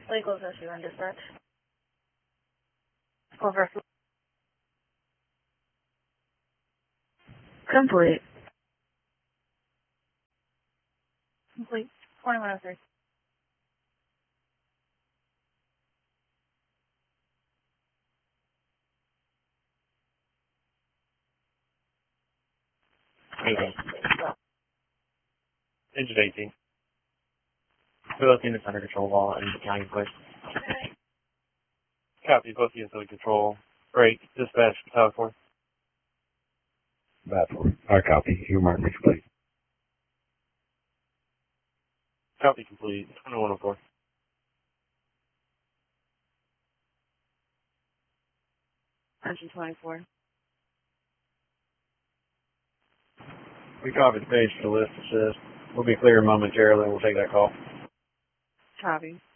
Legal issue on dispatch. Over. Complete. Complete. 2103. Engine 18. Both units under control while in the county place. Copy, both units under control. Break, dispatch, Tower 4. Bad for our copy. Your mark is complete. Copy complete, 2104. Engine 24. We copy the page for the list assist. We'll be clear momentarily. We'll take that call. Copy.